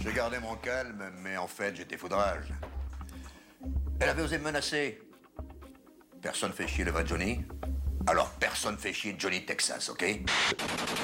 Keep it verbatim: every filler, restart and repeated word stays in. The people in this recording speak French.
J'ai gardé mon calme, mais en fait, j'étais foudrage. Elle avait osé me menacer. Personne fait chier le vrai Johnny. Alors personne fait chier Johnny Texas, ok?